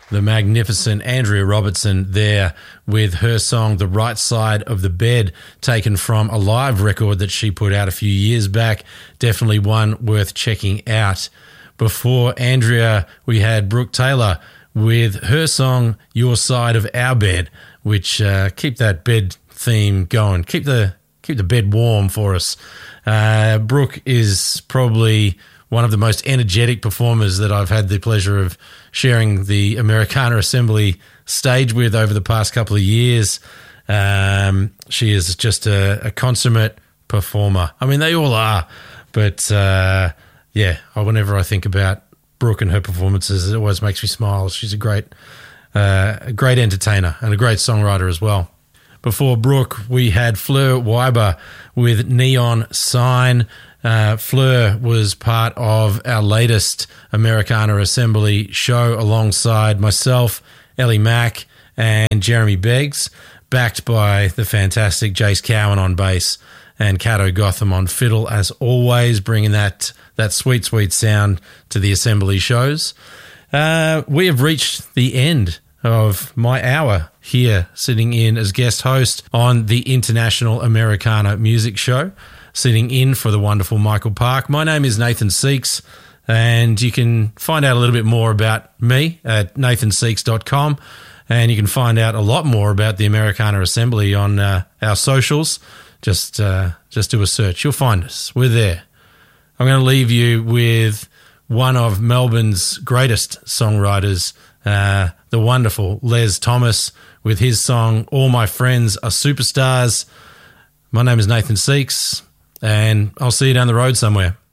The magnificent Andrea Robertson there with her song The Right Side of the Bed, taken from a live record that she put out a few years back. Definitely one worth checking out. Before Andrea, we had Brooke Taylor with her song Your Side of Our Bed, which keep that bed theme going. Keep the bed warm for us. Brooke is probably one of the most energetic performers that I've had the pleasure of sharing the Americana Assembly stage with over the past couple of years. She is just a consummate performer. I mean, they all are, but whenever I think about Brooke and her performances, it always makes me smile. She's a great entertainer and a great songwriter as well. Before Brooke, we had Fleur Weiber with Neon Sign. Fleur was part of our latest Americana Assembly show alongside myself, Ellie Mack, and Jeremy Beggs, backed by the fantastic Jace Cowan on bass and Cato Gotham on fiddle, as always, bringing that sweet, sweet sound to the Assembly shows. We have reached the end of my hour here, sitting in as guest host on the International Americana Music Show, sitting in for the wonderful Michael Park. My name is Nathan Seeks, and you can find out a little bit more about me at nathanseeks.com, and you can find out a lot more about the Americana Assembly on our socials. Just do a search. You'll find us. We're there. I'm going to leave you with one of Melbourne's greatest songwriters, the wonderful Les Thomas, with his song All My Friends Are Superstars. My name is Nathan Seeks, and I'll see you down the road somewhere.